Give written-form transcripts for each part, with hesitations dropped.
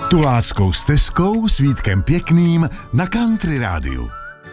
Tuláckou stezkou s Vítkem Pěkným na Country Rádiu.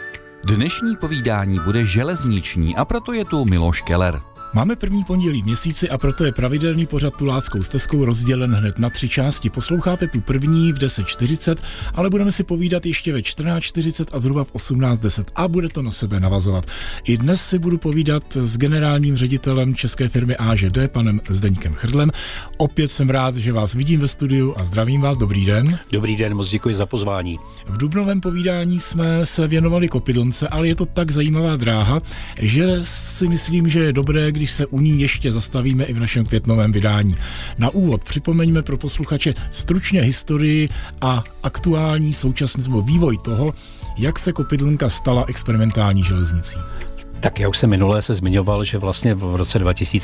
Dnešní povídání bude železniční a proto je tu Miloš Keller. Máme první pondělí měsíci a proto je pravidelný pořad Tuláckou stezkou rozdělen hned na 3 části. Posloucháte tu první v 10:40, ale budeme si povídat ještě ve 14:40 a zhruba v 18:10 a bude to na sebe navazovat. I dnes si budu povídat s generálním ředitelem české firmy AŽD, panem Zdeňkem Chrdlem. Opět jsem rád, že vás vidím ve studiu a zdravím vás. Dobrý den. Dobrý den, moc děkuji za pozvání. V dubnovém povídání jsme se věnovali Kopidlnce, ale je to tak zajímavá dráha, že si myslím, že je dobré, když se u ní ještě zastavíme i v našem květnovém vydání. Na úvod připomeňme pro posluchače stručně historii a aktuální současný vývoj toho, jak se Kopidlnka stala experimentální železnicí. Tak já už jsem minule se zmiňoval, že vlastně v roce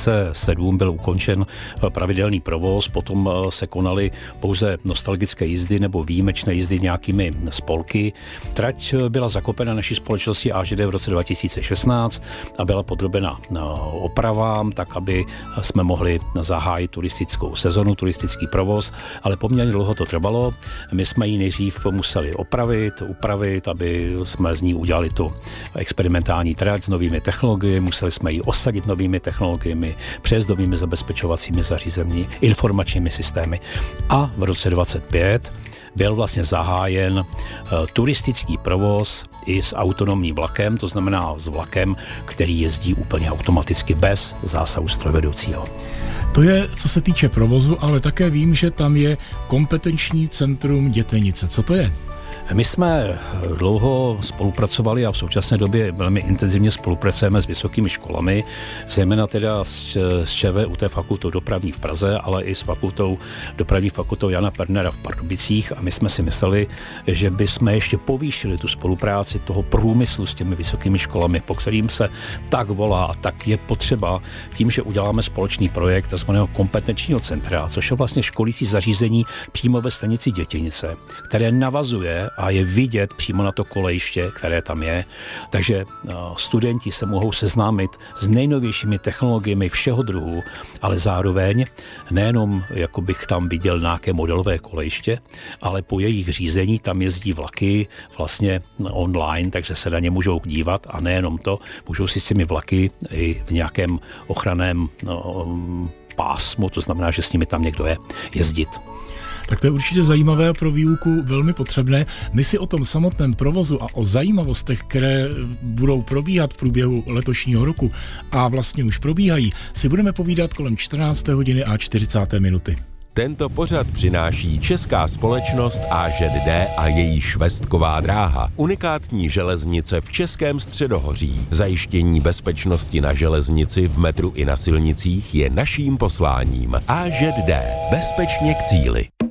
2007 byl ukončen pravidelný provoz, potom se konaly pouze nostalgické jízdy nebo výjimečné jízdy nějakými spolky. Trať byla zakopena naší společnosti AŽD v roce 2016 a byla podrobena opravám, tak aby jsme mohli zahájit turistickou sezonu, turistický provoz, ale poměrně dlouho to trvalo. My jsme ji nejdřív museli upravit, aby jsme z ní udělali tu experimentální trať s novými technologiemi, museli jsme ji osadit novými technologiemi, přejezdovými zabezpečovacími zařízení, informačními systémy. A v roce 2025 byl vlastně zahájen turistický provoz i s autonomním vlakem, to znamená s vlakem, který jezdí úplně automaticky bez zásahu strojvedoucího. To je, co se týče provozu, ale také vím, že tam je kompetenční centrum Dětenice. Co to je? My jsme dlouho spolupracovali a v současné době velmi intenzivně spolupracujeme s vysokými školami, zejména teda s ČVUT fakultou dopravní v Praze, ale i s dopravní fakultou Jana Pernera v Pardubicích, a my jsme si mysleli, že bychom ještě povýšili tu spolupráci toho průmyslu s těmi vysokými školami, po kterým se tak volá a tak je potřeba tím, že uděláme společný projekt takzvaného kompetenčního centra, což je vlastně školící zařízení přímo ve stanici Dětenice, které navazuje a je vidět přímo na to kolejiště, které tam je. Takže studenti se mohou seznámit s nejnovějšími technologiemi všeho druhu, ale zároveň nejenom, jako bych tam viděl nějaké modelové kolejiště, ale po jejich řízení tam jezdí vlaky vlastně online, takže se na ně můžou dívat, a nejenom to, můžou si s těmi vlaky i v nějakém ochranném pásmu, to znamená, že s nimi tam někdo je, jezdit. Tak to je určitě zajímavé a pro výuku velmi potřebné. My si o tom samotném provozu a o zajímavostech, které budou probíhat v průběhu letošního roku a vlastně už probíhají, si budeme povídat kolem 14:40. Tento pořad přináší česká společnost AŽD a její švestková dráha. Unikátní železnice v Českém středohoří. Zajištění bezpečnosti na železnici, v metru i na silnicích je naším posláním. AŽD. Bezpečně k cíli.